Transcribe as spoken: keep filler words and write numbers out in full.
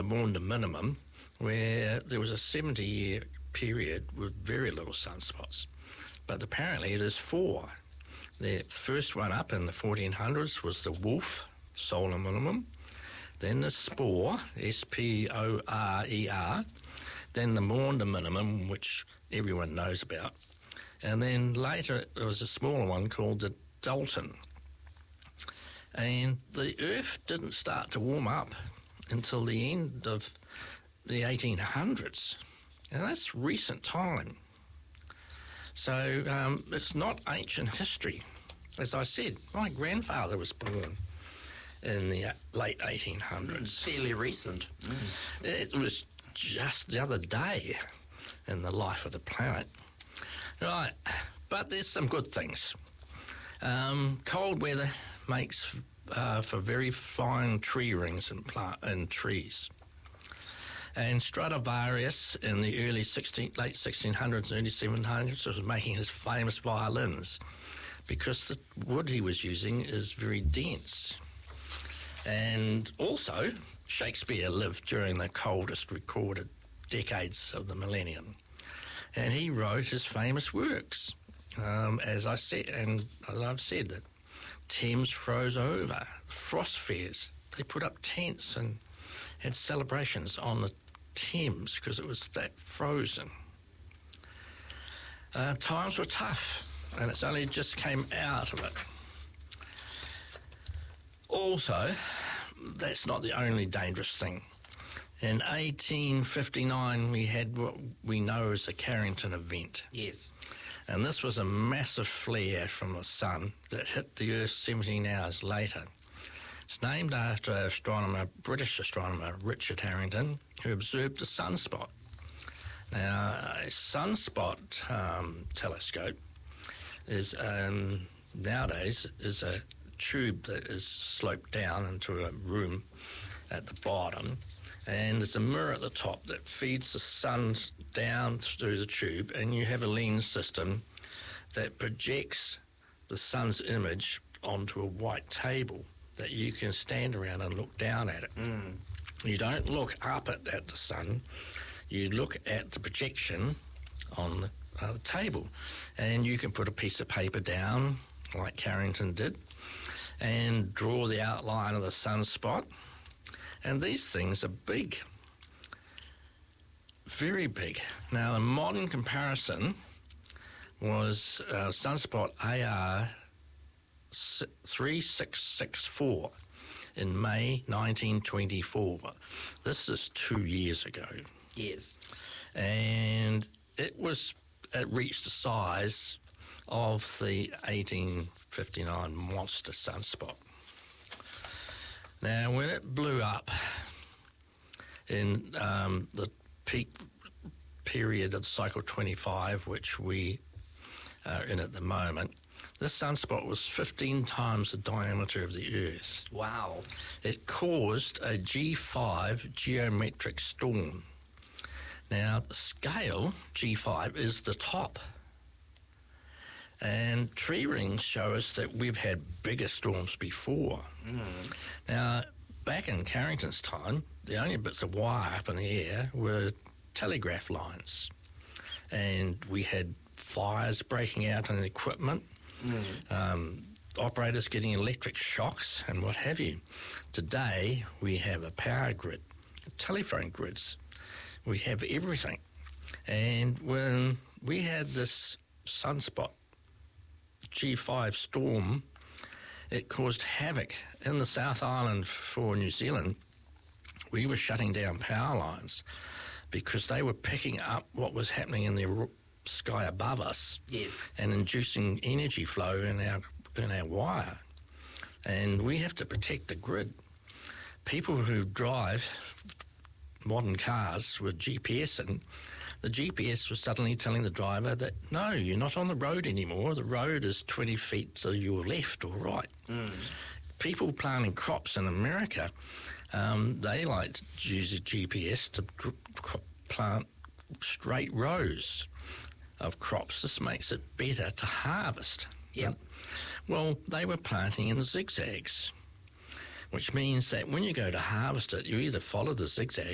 Maunda minimum, where there was a seventy-year period with very little sunspots. But apparently there's four. The first one up in the fourteen hundreds was the Wolf solar minimum, then the Spore, S P O R E R, then the Maunda minimum, which everyone knows about, and then later there was a smaller one called the Dalton. And the Earth didn't start to warm up until the end of the eighteen hundreds, and that's recent time. So um, it's not ancient history. As I said, my grandfather was born in the late eighteen hundreds. Mm, fairly recent. Mm. It was just the other day in the life of the planet. Right, but there's some good things. Um, cold weather makes uh, for very fine tree rings and plant and trees. And Stradivarius in the early sixteen, late sixteen hundreds, early seventeen hundreds was making his famous violins because the wood he was using is very dense. And also, Shakespeare lived during the coldest recorded decades of the millennium, and he wrote his famous works. Um, as I said, and as I've said, that Thames froze over, frost fairs. They put up tents and had celebrations on the Thames because it was that frozen. Uh, times were tough, and it's only just came out of it. Also, that's not the only dangerous thing. In eighteen fifty-nine, we had what we know as the Carrington event. Yes. And this was a massive flare from the sun that hit the Earth seventeen hours later. It's named after astronomer, British astronomer Richard Harrington, who observed a sunspot. Now, a sunspot um, telescope is um, nowadays is a tube that is sloped down into a room at the bottom, and there's a mirror at the top that feeds the sun down through the tube, and you have a lens system that projects the sun's image onto a white table that you can stand around and look down at it. Mm. You don't look up at, at the sun, you look at the projection on the uh, table, and you can put a piece of paper down like Carrington did and draw the outline of the sunspot. And these things are big, very big. Now, the modern comparison was uh, sunspot A R three six six four in May nineteen twenty-four. This is two years ago. Yes. And it was, it reached the size of the eighteen fifty-nine monster sunspot. Now, when it blew up in um, the peak period of cycle twenty-five, which we are in at the moment, this sunspot was fifteen times the diameter of the Earth. Wow. It caused a G five geometric storm. Now, the scale, G five, is the top. And tree rings show us that we've had bigger storms before. Mm. Now, back in Carrington's time, the only bits of wire up in the air were telegraph lines. And we had fires breaking out in equipment, mm. um, operators getting electric shocks and what have you. Today, we have a power grid, telephone grids. We have everything. And when we had this sunspot G five storm, it caused havoc in the South Island for New Zealand. We were shutting down power lines because they were picking up what was happening in the sky above us. Yes. And inducing energy flow in our in our wire. And we have to protect the grid. People who drive modern cars with G P S in, the G P S was suddenly telling the driver that, no, you're not on the road anymore. The road is twenty feet to your left or right. Mm. People planting crops in America, um, they like to use a G P S to plant straight rows of crops. This makes it better to harvest. Yep. Well, they were planting in zigzags, which means that when you go to harvest it, you either follow the zigzag